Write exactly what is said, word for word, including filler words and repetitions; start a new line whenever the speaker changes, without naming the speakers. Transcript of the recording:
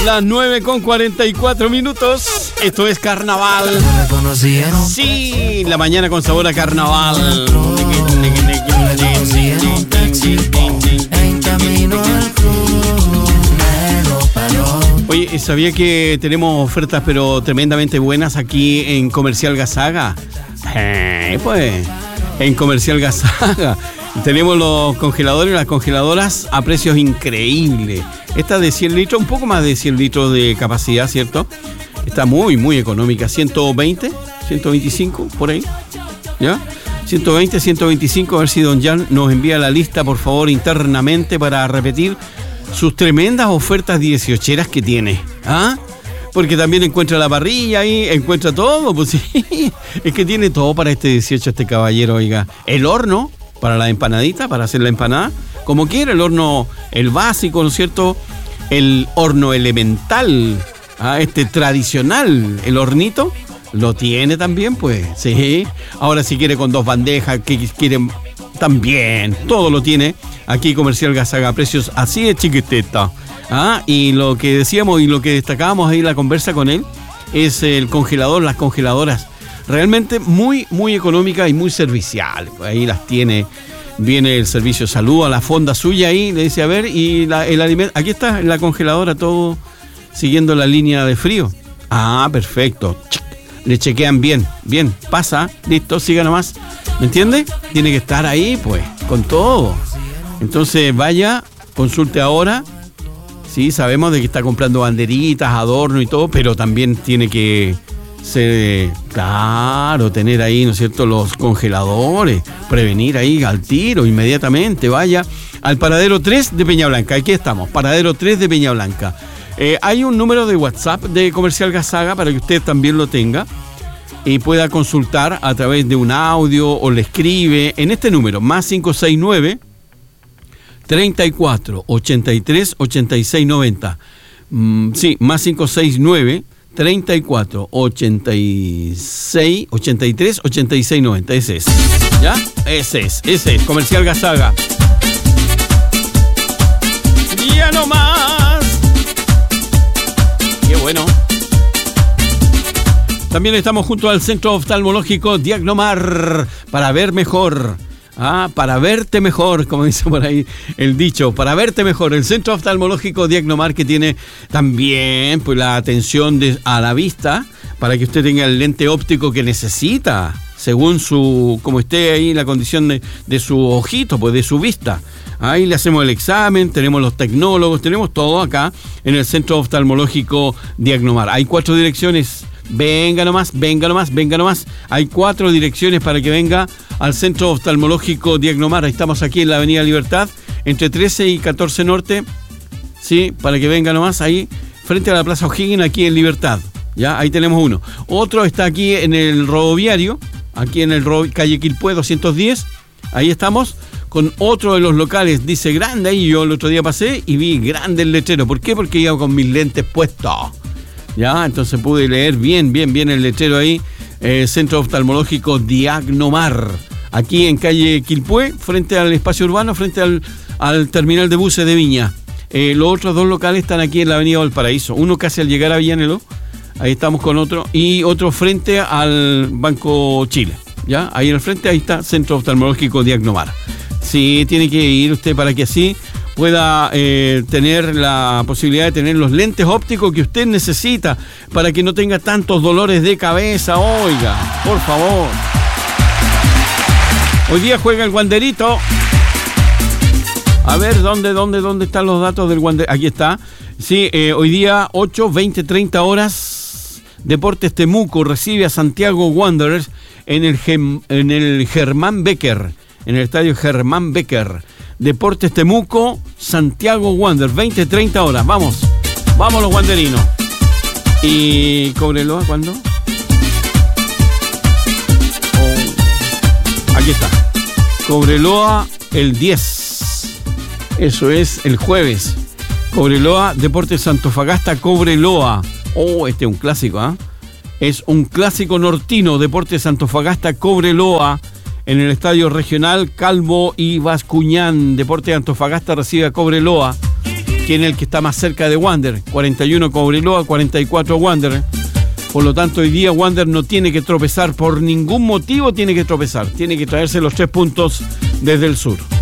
Las nueve con cuarenta y cuatro minutos. Esto es Carnaval. Sí, la mañana con sabor a carnaval. Oye, ¿sabía que tenemos ofertas pero tremendamente buenas aquí en Comercial Gazaga? Eh, pues, en Comercial Gazaga tenemos los congeladores y las congeladoras a precios increíbles. Esta de cien litros, un poco más de cien litros de capacidad, ¿cierto? Está muy, muy económica. ciento veinte, ciento veinticinco, por ahí. ¿Ya? ciento veinte, ciento veinticinco. A ver si don Jan nos envía la lista, por favor, internamente para repetir sus tremendas ofertas dieciocheras que tiene. ¿Ah? Porque también encuentra la parrilla ahí, encuentra todo. Pues sí, es que tiene todo para este dieciocho, este caballero, oiga. El horno para la empanadita, para hacer la empanada, como quiera, el horno, el básico, ¿no es cierto? El horno elemental, ¿ah? Este tradicional, el hornito, lo tiene también, pues, sí. Ahora si quiere con dos bandejas, que quieren también, todo lo tiene. Aquí Comercial Gazaga, precios así de chiquiteta. ¿Ah? Y lo que decíamos y lo que destacábamos ahí en la conversa con él es el congelador, las congeladoras. Realmente muy, muy económica y muy servicial. Ahí las tiene. Viene el servicio de salud a la fonda suya ahí, le dice, a ver, y la, el alimento. Aquí está en la congeladora todo siguiendo la línea de frío. Ah, perfecto. Le chequean bien, bien, pasa, listo, siga nomás. ¿Me entiende? Tiene que estar ahí, pues, con todo. Entonces vaya, consulte ahora. Sí, sabemos de que está comprando banderitas, adorno y todo, pero también tiene que ser, claro, tener ahí, ¿no es cierto?, los congeladores, prevenir ahí al tiro, inmediatamente. Vaya al paradero tres de Peña Blanca. Aquí estamos, paradero tres de Peña Blanca. Eh, hay un número de WhatsApp de Comercial Gazaga para que usted también lo tenga y pueda consultar a través de un audio o le escribe en este número, más cinco seis nueve, treinta y cuatro, ochenta y tres, ochenta y seis, noventa. Mm, sí, más cinco seis nueve, treinta y cuatro, ochenta y seis, ochenta y tres, ochenta y seis, noventa. Ese es. ¿Ya? Ese es, ese es. Comercial Gazaga. Ya no más. Qué bueno. También estamos junto al Centro Oftalmológico Diagnomar para ver mejor. Ah, para verte mejor, como dice por ahí el dicho, para verte mejor. El Centro Oftalmológico Diagnomar, que tiene también pues la atención de, a la vista, para que usted tenga el lente óptico que necesita, según su, como esté ahí la condición de, de su ojito, pues de su vista. Ahí le hacemos el examen, tenemos los tecnólogos, tenemos todo acá en el Centro Oftalmológico Diagnomar. Hay cuatro direcciones. Venga nomás, venga nomás, venga nomás. Hay cuatro direcciones para que venga al Centro Oftalmológico Diagnomar. Estamos aquí en la Avenida Libertad, entre trece y catorce Norte. Sí, para que venga nomás ahí, frente a la Plaza O'Higgins, aquí en Libertad. Ya, ahí tenemos uno. Otro está aquí en el Rodoviario, aquí en el Rodo, calle Quilpué doscientos diez. Ahí estamos con otro de los locales. Dice grande ahí. Yo el otro día pasé y vi grande el letrero. ¿Por qué? Porque iba con mis lentes puestos. Ya, entonces pude leer bien, bien, bien el letrero ahí. Eh, Centro Oftalmológico Diagnomar. Aquí en calle Quilpué, frente al espacio urbano, frente al, al terminal de buses de Viña. Eh, los otros dos locales están aquí en la avenida Valparaíso. Uno casi al llegar a Villanelo. Ahí estamos con otro. Y otro frente al Banco Chile. Ya, ahí en el frente, ahí está Centro Oftalmológico Diagnomar. Sí, tiene que ir usted para que así pueda eh, tener la posibilidad de tener los lentes ópticos que usted necesita para que no tenga tantos dolores de cabeza. Oiga, por favor. Hoy día juega el Wanderito. A ver, ¿dónde, dónde, dónde están los datos del Wander? Aquí está. Sí, eh, hoy día ocho, veinte, treinta horas. Deportes Temuco recibe a Santiago Wanderers en el, Gem, en el Germán Becker, en el estadio Germán Becker. Deportes Temuco, Santiago Wanderers, veinte, treinta horas. Vamos, vamos los wanderinos. ¿Y Cobreloa cuándo? Oh, aquí está. Cobreloa el diez. Eso es el jueves. Cobreloa, Deportes Antofagasta, Cobreloa. Oh, este es un clásico, ¿ah? ¿eh? Es un clásico nortino, Deportes Antofagasta, Cobreloa. En el Estadio Regional Calvo y Bascuñán. Deportes Antofagasta recibe a Cobreloa. ¿quién es el que está más cerca de Wander? cuarenta y uno Cobreloa, cuarenta y cuatro Wander. Por lo tanto, hoy día Wander no tiene que tropezar, por ningún motivo tiene que tropezar, tiene que traerse los tres puntos desde el sur.